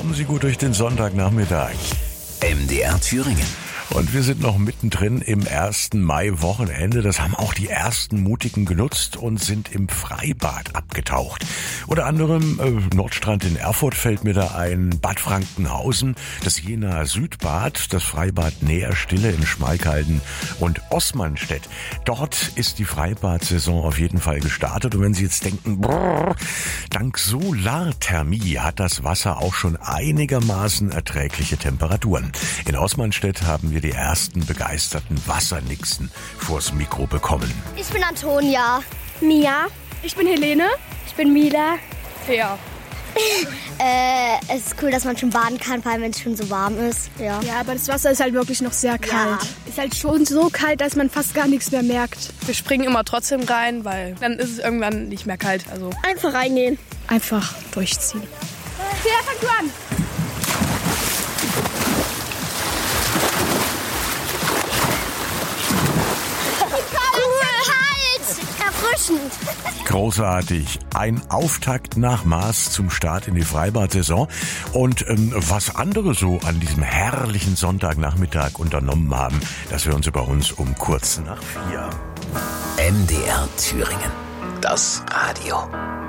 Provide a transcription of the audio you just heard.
Kommen Sie gut durch den Sonntagnachmittag. MDR Thüringen. Und wir sind noch mittendrin im 1. Mai-Wochenende. Das haben auch die ersten Mutigen genutzt und sind im Freibad abgetaucht. Unter anderem Nordstrand in Erfurt fällt mir da ein, Bad Frankenhausen, das Jenaer Südbad, das Freibad Näherstille in Schmalkalden und Oßmannstedt. Dort ist die Freibad-Saison auf jeden Fall gestartet. Und wenn Sie jetzt denken, dank Solarthermie hat das Wasser auch schon einigermaßen erträgliche Temperaturen. In Oßmannstedt haben wir die ersten begeisterten Wassernixen vors Mikro bekommen. Ich bin Antonia. Mia. Ich bin Helene. Ich bin Mila. Ja. Es ist cool, dass man schon baden kann, vor allem wenn es schon so warm ist. Ja, aber das Wasser ist halt wirklich noch sehr kalt. Ja. Ist halt schon so kalt, dass man fast gar nichts mehr merkt. Wir springen immer trotzdem rein, weil dann ist es irgendwann nicht mehr kalt. Also Einfach reingehen. Einfach durchziehen. Wer fängt du an? erfrischend. Großartig. Ein Auftakt nach Maß zum Start in die Freibad-Saison. Und was andere so an diesem herrlichen Sonntagnachmittag unternommen haben, das hören Sie bei uns um kurz nach 4. MDR Thüringen. Das Radio.